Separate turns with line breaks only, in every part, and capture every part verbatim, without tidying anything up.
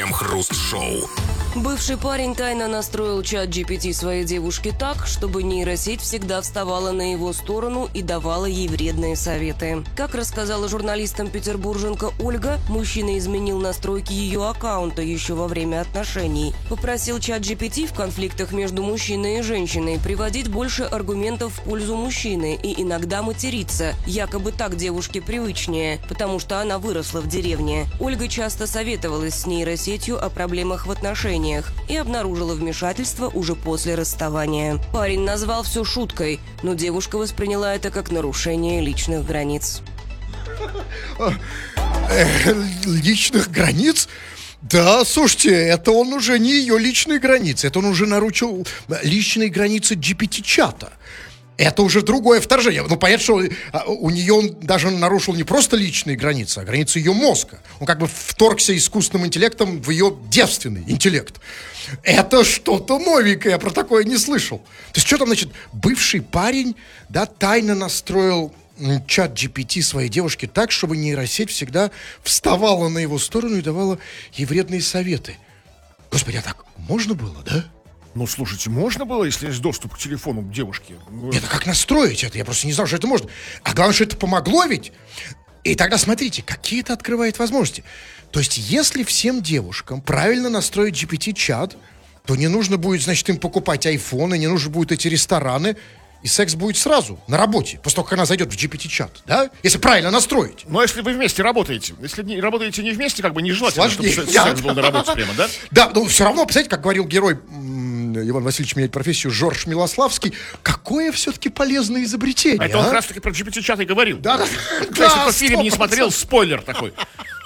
Крем-хруст-шоу.
Бывший парень тайно настроил чат джи пи ти своей девушке так, чтобы нейросеть всегда вставала на его сторону и давала ей вредные советы. Как рассказала журналистам петербурженка Ольга, мужчина изменил настройки ее аккаунта еще во время отношений. Попросил чат джи пи ти в конфликтах между мужчиной и женщиной приводить больше аргументов в пользу мужчины и иногда материться. Якобы так девушке привычнее, потому что она выросла в деревне. Ольга часто советовалась с нейросетью о проблемах в отношениях и обнаружила вмешательство уже после расставания. Парень назвал все шуткой, но девушка восприняла это как нарушение личных границ.
Личных границ? Да, слушайте, это он уже не ее личные границы, это он уже нарушил личные границы джи пи ти-чата. Это уже другое вторжение. Ну, понятно, что у нее он даже нарушил не просто личные границы, а границы ее мозга. Он как бы вторгся искусственным интеллектом в ее девственный интеллект. Это что-то новенькое, я про такое не слышал. То есть, что там, значит, бывший парень, да, тайно настроил чат джи пи ти своей девушке так, чтобы нейросеть всегда вставала на его сторону и давала ей вредные советы. Господи, а так можно было, да?
Ну, слушайте, можно было, если есть доступ к телефону к девушке?
Это как настроить это? Я просто не знал, что это можно. А главное, что это помогло ведь. И тогда смотрите, какие это открывает возможности. То есть, если всем девушкам правильно настроить джи пи ти-чат, то не нужно будет, значит, им покупать айфоны, не нужно будет эти рестораны, и секс будет сразу, на работе, после того, как она зайдет в джи пи ти-чат, да? Если правильно настроить.
Но если вы вместе работаете, если не работаете не вместе, как бы нежелательно,
Сложнее.
чтобы секс был на работе прямо, да?
Да, но все равно, представляете, как говорил герой Иван Васильевич меняет профессию Жорж Милославский, какое все-таки полезное изобретение.
А это
а?
он как раз таки про джи пи ти-чат и говорил.
Да, да,
Если
да,
кто фильм не смотрел, спойлер такой.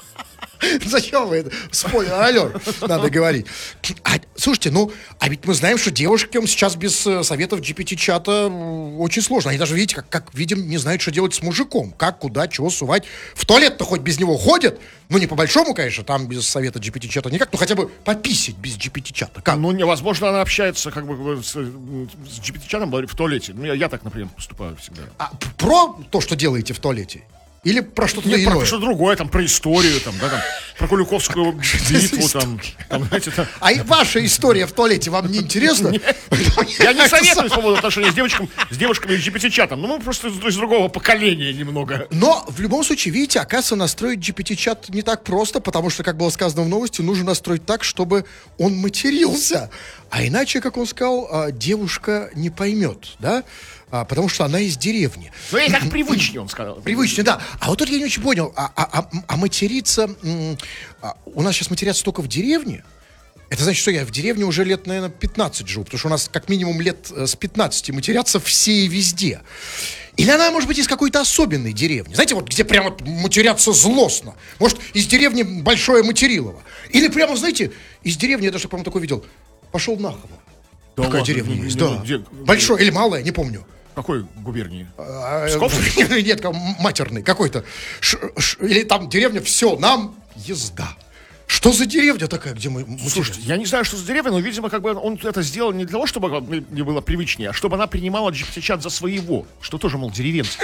Зачем вы это? Спойлер, алло, надо говорить. А, слушайте, ну, а ведь мы знаем, что девушкам сейчас без э, советов джи пи ти-чата м, очень сложно. Они даже, видите, как, как видим, не знают, что делать с мужиком. Как, куда, чего сувать. В туалет-то хоть без него ходят. Ну, не по-большому, конечно, там без совета джи пи ти-чата никак. Ну, хотя бы пописить без джи пи ти-чата. Как?
Ну, невозможно, она общается как бы с, с джи пи ти-чатом в туалете. Ну, я, я так, например, поступаю всегда.
А про то, что делаете в туалете? Или про что-то
Нет,
иное?
про что-то другое, там, про историю, там, да, там, про Куликовскую битву, там, там, знаете, там.
А и ваша история в туалете вам не интересна?
Я не советую по поводу отношений с девочками, с девушками и джи пи ти-чатом. Ну, мы просто из другого поколения немного.
Но в любом случае, видите, оказывается, настроить джи пи ти-чат не так просто, потому что, как было сказано в новости, нужно настроить так, чтобы он матерился. А иначе, как он сказал, девушка не поймет, да? А, потому что она из деревни.
Ну, ей так привычнее, он сказал.
Привычнее, да. А вот тут я не очень понял, а, а, а, а материться... М, а, у нас сейчас матерятся только в деревне? Это значит, что я в деревне уже лет, наверное, пятнадцать живу, потому что у нас как минимум лет с пятнадцати матерятся все и везде. Или она, может быть, из какой-то особенной деревни. Знаете, вот где прямо матерятся злостно. Может, из деревни Большое Материлово. Или прямо, знаете, из деревни, я даже, по-моему, такой видел, пошел нахово.
Да
Такая
ладно,
деревня
ну,
есть,
ну,
да.
где-
Большое или малое, не помню.
Какой губернии?
А,
Псковской?
Нет, как матерный какой-то. Ш- ш- Или там деревня, все, нам езда. Что за деревня такая, где мы... мы
Слушайте,
живем?
я не знаю, что за деревня, но, видимо, как бы он это сделал не для того, чтобы мне было привычнее, а чтобы она принимала джи пи ти-чат за своего, что тоже, мол, деревенский.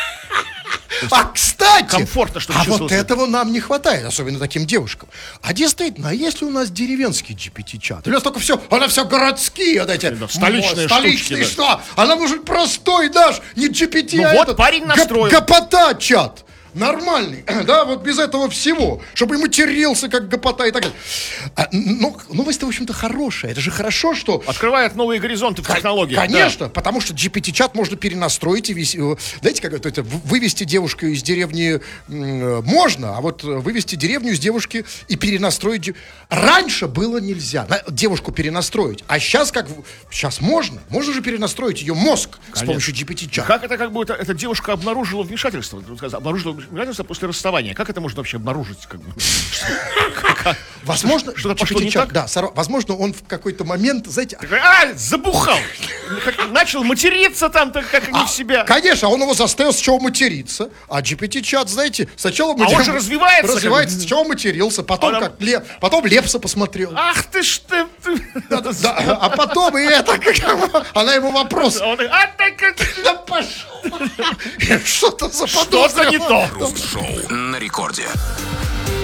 А, кстати,
комфортно, чтобы
а вот
чувствовался.
этого нам не хватает, особенно таким девушкам. А действительно, а если у нас деревенский джи пи ти-чат? Или у нас только все, она все городские, вот эти,
Да, столичные
столичные,
штучки, да.
что? Она может простой наш, не джи пи ти,
Ну
а
вот
этот
парень настроил.
гоп- гопота-чат. Нормальный, да, вот без этого всего, чтобы и матерился, как гопота и так далее. А, ну, новость-то, в общем-то, хорошая. Это же хорошо, что...
Открывает новые горизонты в технологиях.
Конечно, да. Потому что джи пи ти-чат можно перенастроить и весь, э, знаете, как это, это вывести девушку из деревни м, можно, а вот вывести деревню из девушки и перенастроить. джи- Раньше было нельзя на- девушку перенастроить, а сейчас как в- сейчас можно, можно же перенастроить ее мозг с помощью джи пи ти-чата.
Как это как бы эта, эта девушка обнаружила вмешательство? Обнаружила вмешательство после расставания. Как это можно вообще обнаружить? Как бы?
Возможно,
Что-то пошло не
джи пи ти-чат,
так?
да, сорв- возможно, он в какой-то момент, знаете,
А, забухал! Как начал материться там, так как не
а,
в себя.
Конечно, он его заставил с чего материться. А джи пи ти-чат, знаете, сначала...
А он же развивается,
Развивается,
как бы.
с чего матерился, потом
Он-
как Ле- потом Лепса посмотрел.
Ах ты ж ты! ты.
Да, а потом и это, как- она ему вопрос.
Он так, а, так, как-
Да пошел! Что-то заподозрил.
Что-то не то.
Хруст-шоу на рекорде.